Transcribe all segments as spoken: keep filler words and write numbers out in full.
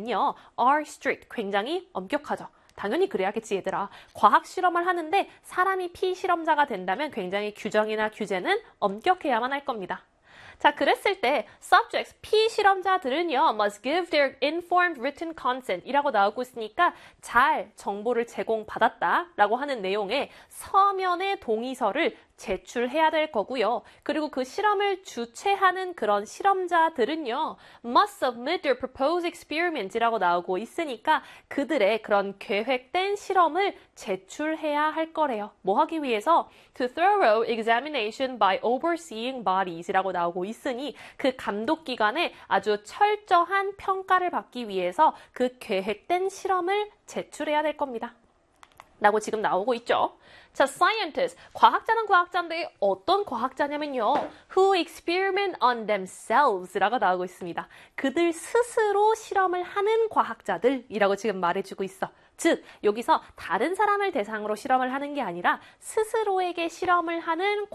규제는요, are strict, 굉장히 엄격하죠. 당연히 그래야겠지 얘들아. 과학 실험을 하는데 사람이 피실험자가 된다면 굉장히 규정이나 규제는 엄격해야만 할 겁니다. 자, 그랬을 때 subjects, 피실험자들은요 must give their informed written consent 이라고 나오고 있으니까 잘 정보를 제공받았다 라고 하는 내용의 서면의 동의서를 제출해야 될 거고요. 그리고 그 실험을 주최하는 그런 실험자들은요 must submit their proposed experiment 이라고 나오고 있으니까 그들의 그런 계획된 실험을 제출해야 할 거래요. 뭐 하기 위해서? To thorough examination by overseeing bodies 이라고 나오고 있으니 그 감독기관의 아주 철저한 평가를 받기 위해서 그 계획된 실험을 제출해야 될 겁니다. 라고 지금 나오고 있죠. 자, scientist, 과학자는 과학자인데 어떤 과학자냐면요. who experiment on themselves 라고 나오고 있습니다. 그들 스스로 실험을 하는 과학자들이라고 지금 말해주고 있어. 즉, 여기서 다른 사람을 대상으로 실험을 하는 게 아니라 스스로에게 실험을 하는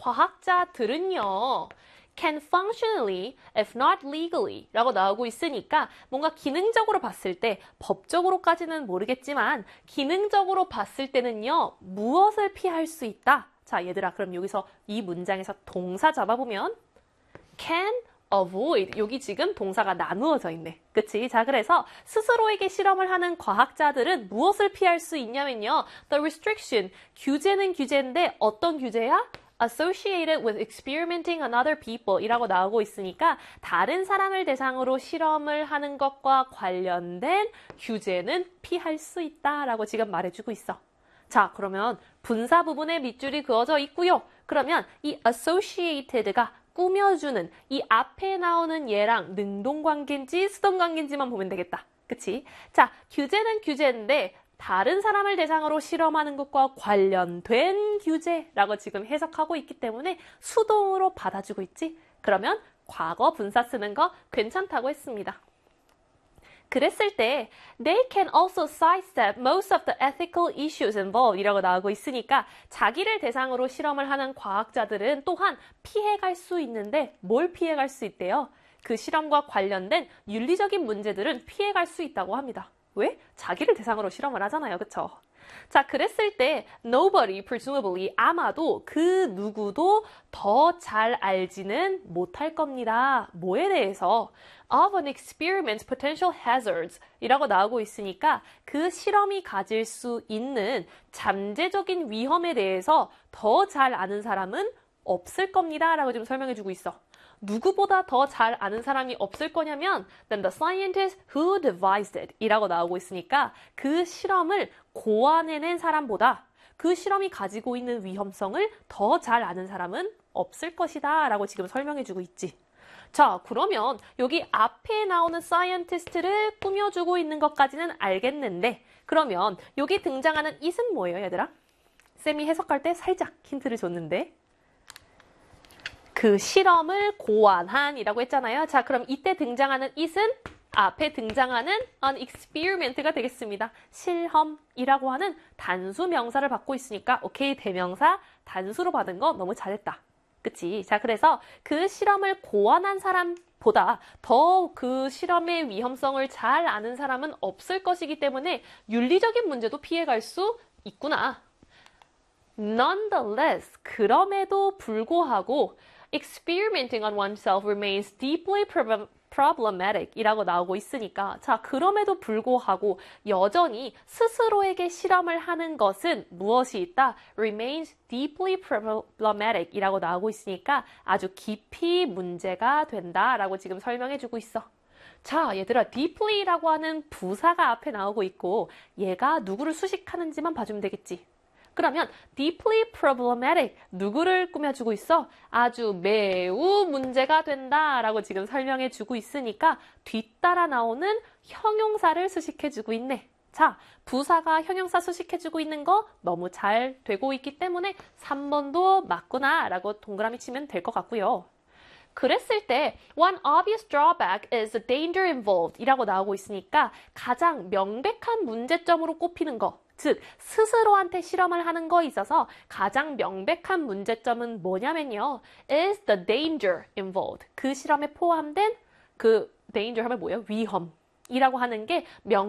과학자들은요. can functionally, if not legally 라고 나오고 있으니까 뭔가 기능적으로 봤을 때 법적으로까지는 모르겠지만 기능적으로 봤을 때는요 무엇을 피할 수 있다? 자 얘들아 그럼 여기서 이 문장에서 동사 잡아보면 can avoid 여기 지금 동사가 나누어져 있네. 그치? 자 그래서 스스로에게 실험을 하는 과학자들은 무엇을 피할 수 있냐면요 the restriction, 규제는 규제인데 어떤 규제야? associated with experimenting on other people 이라고 나오고 있으니까 다른 사람을 대상으로 실험을 하는 것과 관련된 규제는 피할 수 있다라고 지금 말해주고 있어. 자, 그러면 분사 부분에 밑줄이 그어져 있고요. 그러면 이 associated가 꾸며주는 이 앞에 나오는 얘랑 능동관계인지 수동관계인지만 보면 되겠다. 그치? 자, 규제는 규제인데 다른 사람을 대상으로 실험하는 것과 관련된 규제라고 지금 해석하고 있기 때문에 수동으로 받아주고 있지? 그러면 과거 분사 쓰는 거 괜찮다고 했습니다. 그랬을 때 they can also sidestep most of the ethical issues involved 이라고 나오고 있으니까 자기를 대상으로 실험을 하는 과학자들은 또한 피해갈 수 있는데 뭘 피해갈 수 있대요? 그 실험과 관련된 윤리적인 문제들은 피해갈 수 있다고 합니다. 왜? 자기를 대상으로 실험을 하잖아요. 그쵸? 자, 그랬을 때 nobody, presumably, 아마도 그 누구도 더 잘 알지는 못할 겁니다. 뭐에 대해서? of an experiment's potential hazards 이라고 나오고 있으니까 그 실험이 가질 수 있는 잠재적인 위험에 대해서 더 잘 아는 사람은 없을 겁니다. 라고 지금 설명해주고 있어. 누구보다 더 잘 아는 사람이 없을 거냐면 then the scientist who devised it 이라고 나오고 있으니까 그 실험을 고안해낸 사람보다 그 실험이 가지고 있는 위험성을 더 잘 아는 사람은 없을 것이다 라고 지금 설명해주고 있지. 자, 그러면 여기 앞에 나오는 scientist를 꾸며주고 있는 것까지는 알겠는데 그러면 여기 등장하는 it은 뭐예요, 얘들아? 쌤이 해석할 때 살짝 힌트를 줬는데 그 실험을 고안한 이라고 했잖아요. 자, 그럼 이때 등장하는 it은 앞에 등장하는 an experiment가 되겠습니다. 실험이라고 하는 단수 명사를 받고 있으니까 오케이, 대명사 단수로 받은 거 너무 잘했다. 그치? 자, 그래서 그 실험을 고안한 사람보다 더 그 실험의 위험성을 잘 아는 사람은 없을 것이기 때문에 윤리적인 문제도 피해갈 수 있구나. Nonetheless, 그럼에도 불구하고 experimenting on oneself remains deeply problematic 이라고 나오고 있으니까 자, 그럼에도 불구하고 여전히 스스로에게 실험을 하는 것은 무엇이 있다? remains deeply problematic 이라고 나오고 있으니까 아주 깊이 문제가 된다라고 지금 설명해주고 있어. 자, 얘들아, deeply라고 하는 부사가 앞에 나오고 있고 얘가 누구를 수식하는지만 봐주면 되겠지. 그러면 deeply problematic 누구를 꾸며주고 있어? 아주 매우 문제가 된다라고 지금 설명해주고 있으니까 뒤따라 나오는 형용사를 수식해주고 있네. 자, 부사가 형용사 수식해주고 있는 거 너무 잘 되고 있기 때문에 삼 번도 맞구나 라고 동그라미 치면 될 것 같고요. 그랬을 때 one obvious drawback is the danger involved 이라고 나오고 있으니까 가장 명백한 문제점으로 꼽히는 거 즉 스스로한테 실험을 하는 거에 있어서 가장 명백한 문제점은 뭐냐면요 is the danger involved 그 실험에 포함된 그 danger 하면 뭐예요? 위험 이라고 하는 게 명